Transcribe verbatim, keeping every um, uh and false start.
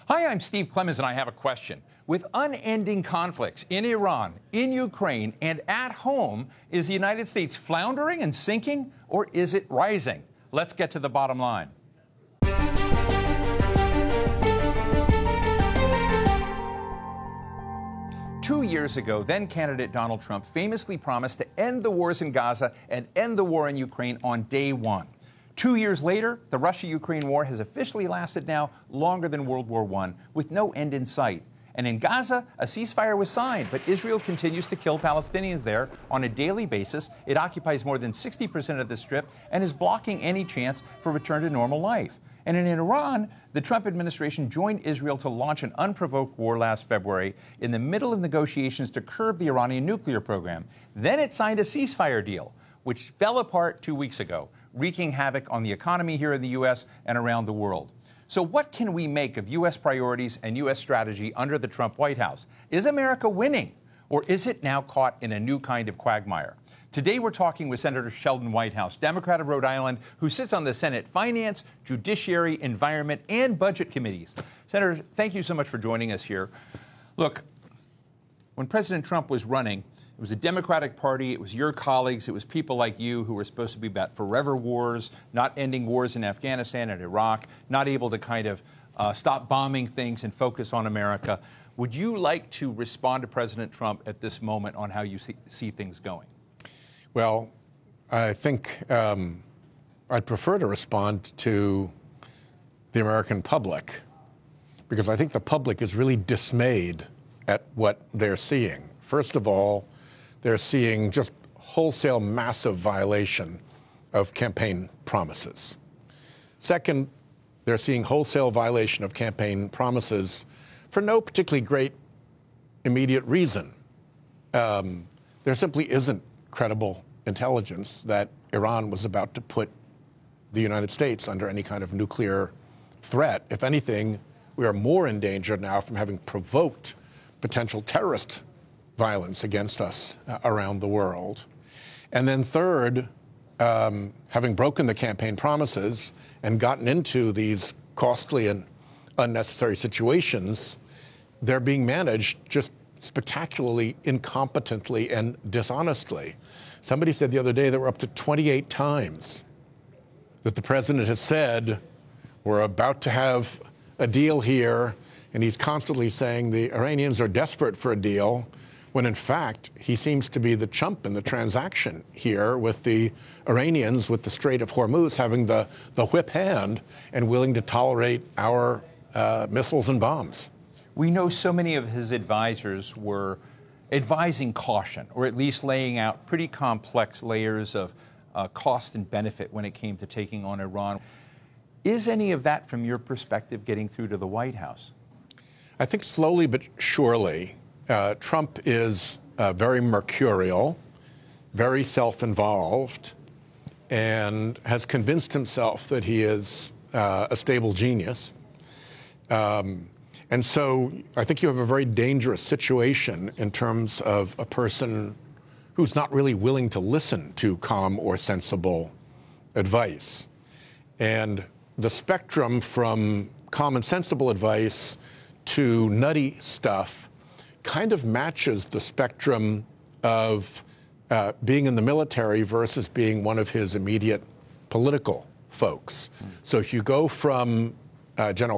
Hi, I'm Steve Clemons, and I have a question. With unending conflicts in Iran, in Ukraine, and at home, is the United States floundering and sinking, or is it rising? Let's get to the bottom line. Two years ago, then-candidate Donald Trump famously promised to end the wars in Gaza and end the war in Ukraine on day one. Two years later, the Russia-Ukraine war has officially lasted now longer than World War One, with no end in sight. And in Gaza, a ceasefire was signed, but Israel continues to kill Palestinians there on a daily basis. It occupies more than sixty percent of the Strip and is blocking any chance for return to normal life. And in Iran, the Trump administration joined Israel to launch an unprovoked war last February in the middle of negotiations to curb the Iranian nuclear program. Then it signed a ceasefire deal, which fell apart two weeks ago, wreaking havoc on the economy here in the U S and around the world. So what can we make of U S priorities and U S strategy under the Trump White House? Is America winning, or is it now caught in a new kind of quagmire? Today we're talking with Senator Sheldon Whitehouse, Democrat of Rhode Island, who sits on the Senate Finance, Judiciary, Environment, and Budget Committees. Senator, thank you so much for joining us here. Look, when President Trump was running, it was a Democratic Party, it was your colleagues, it was people like you who were supposed to be about forever wars, not ending wars in Afghanistan and Iraq, not able to kind of uh, stop bombing things and focus on America. Would you like to respond to President Trump at this moment on how you see, see things going? Well, I think um, I'd prefer to respond to the American public, because I think the public is really dismayed at what they're seeing. First of all, they're seeing just wholesale massive violation of campaign promises. Second, they're seeing wholesale violation of campaign promises for no particularly great immediate reason. Um, there simply isn't credible intelligence that Iran was about to put the United States under any kind of nuclear threat. If anything, we are more in danger now from having provoked potential terrorist violence against us uh, around the world. And then third, um, having broken the campaign promises and gotten into these costly and unnecessary situations, they're being managed just spectacularly incompetently and dishonestly. Somebody said the other day that we're up to twenty-eight times that the president has said we're about to have a deal here, and he's constantly saying the Iranians are desperate for a deal, when in fact he seems to be the chump in the transaction here, with the Iranians, with the Strait of Hormuz, having the, the whip hand and willing to tolerate our uh, missiles and bombs. We know so many of his advisors were advising caution, or at least laying out pretty complex layers of uh, cost and benefit when it came to taking on Iran. Is any of that, from your perspective, getting through to the White House? I think slowly but surely. Uh, Trump is uh, very mercurial, very self-involved, and has convinced himself that he is uh, a stable genius. Um, And so I think you have a very dangerous situation in terms of a person who's not really willing to listen to calm or sensible advice. And the spectrum from calm and sensible advice to nutty stuff kind of matches the spectrum of uh, being in the military versus being one of his immediate political folks. Mm. So if you go from uh, General